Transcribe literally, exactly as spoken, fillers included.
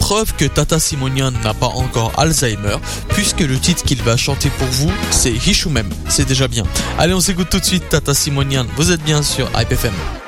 Preuve que Tata Simonian n'a pas encore Alzheimer, puisque le titre qu'il va chanter pour vous, c'est Hishumem. C'est déjà bien. Allez, on s'écoute tout de suite Tata Simonian. Vous êtes bien sur Hype F M.